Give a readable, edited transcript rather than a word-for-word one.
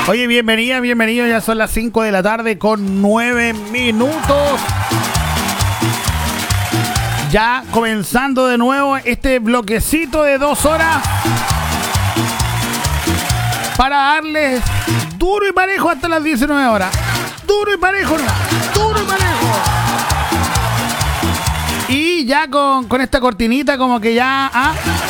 Oye, bienvenido, ya son las 5 de la tarde con 9 minutos. Ya comenzando de nuevo este bloquecito de 2 horas para darles duro y parejo hasta las 19 horas. Duro y parejo, duro y parejo. Y ya con esta cortinita como que ya...